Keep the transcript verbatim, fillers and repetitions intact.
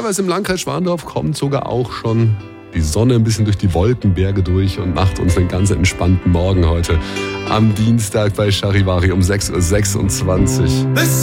teilweise im Landkreis Schwandorf kommt sogar auch schon die Sonne ein bisschen durch die Wolkenberge durch und macht uns einen ganz entspannten Morgen heute am Dienstag bei Charivari um sechs Uhr sechsundzwanzig.